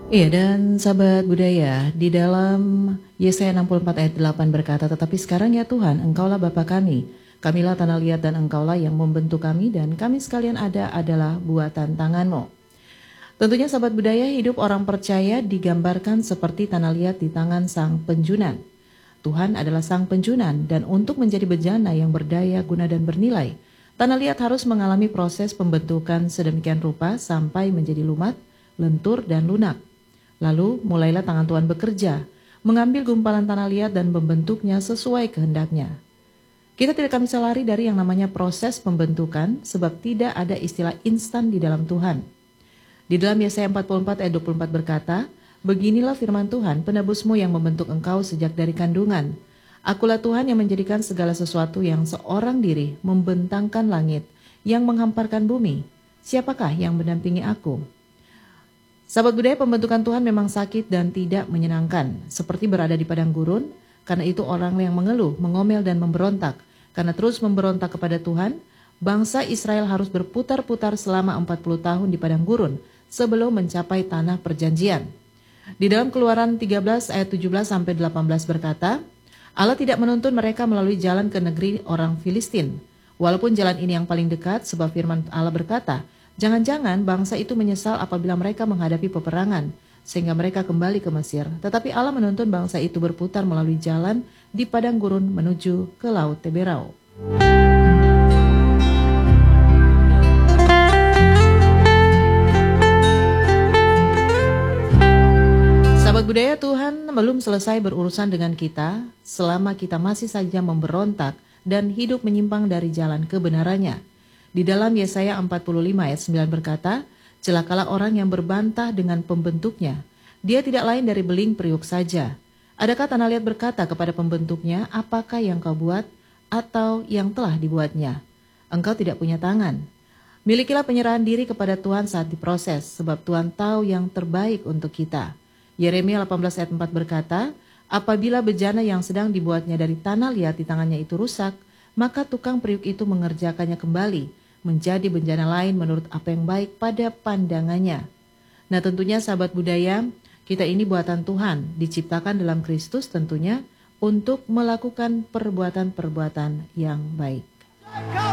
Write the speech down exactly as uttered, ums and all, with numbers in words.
Iya, dan sahabat budaya, di dalam Yesaya enam puluh empat ayat delapan berkata, "Tetapi sekarang ya Tuhan, Engkaulah Bapa kami, kamilah tanah liat dan Engkaulah yang membentuk kami, dan kami sekalian ada adalah buatan tangan-Mu." Tentunya sahabat budaya, hidup orang percaya digambarkan seperti tanah liat di tangan sang penjunan. Tuhan adalah sang penjunan, dan untuk menjadi bejana yang berdaya, guna, dan bernilai, tanah liat harus mengalami proses pembentukan sedemikian rupa sampai menjadi lumat, lentur, dan lunak. Lalu mulailah tangan Tuhan bekerja, mengambil gumpalan tanah liat dan membentuknya sesuai kehendaknya. Kita tidak akan bisa lari dari yang namanya proses pembentukan, sebab tidak ada istilah instan di dalam Tuhan. Di dalam Yesaya empat puluh empat ayat dua puluh empat berkata, "Beginilah firman Tuhan, penebusmu yang membentuk engkau sejak dari kandungan. Akulah Tuhan yang menjadikan segala sesuatu yang seorang diri, membentangkan langit, yang menghamparkan bumi. Siapakah yang mendampingi aku?" Sahabat budaya, pembentukan Tuhan memang sakit dan tidak menyenangkan, seperti berada di padang gurun. Karena itu orang yang mengeluh, mengomel, dan memberontak. Karena terus memberontak kepada Tuhan, bangsa Israel harus berputar-putar selama empat puluh tahun di padang gurun sebelum mencapai tanah perjanjian. Di dalam Keluaran tiga belas ayat tujuh belas sampai delapan belas berkata, "Allah tidak menuntun mereka melalui jalan ke negeri orang Filistin, walaupun jalan ini yang paling dekat, sebab firman Allah berkata, jangan-jangan bangsa itu menyesal apabila mereka menghadapi peperangan, sehingga mereka kembali ke Mesir. Tetapi Allah menuntun bangsa itu berputar melalui jalan di padang gurun menuju ke Laut Teberau." Sahabat budaya, Tuhan belum selesai berurusan dengan kita selama kita masih saja memberontak dan hidup menyimpang dari jalan kebenarannya. Di dalam Yesaya empat puluh lima ayat sembilan berkata, "Celakalah orang yang berbantah dengan pembentuknya. Dia tidak lain dari beling periuk saja. Adakah tanah liat berkata kepada pembentuknya, apakah yang kau buat atau yang telah dibuatnya? Engkau tidak punya tangan. Milikilah penyerahan diri kepada Tuhan saat diproses, sebab Tuhan tahu yang terbaik untuk kita." Yeremia delapan belas ayat empat berkata, "Apabila bejana yang sedang dibuatnya dari tanah liat di tangannya itu rusak, maka tukang periuk itu mengerjakannya kembali menjadi bejana lain menurut apa yang baik pada pandangannya." Nah, tentunya sahabat budaya, kita ini buatan Tuhan, diciptakan dalam Kristus tentunya untuk melakukan perbuatan-perbuatan yang baik.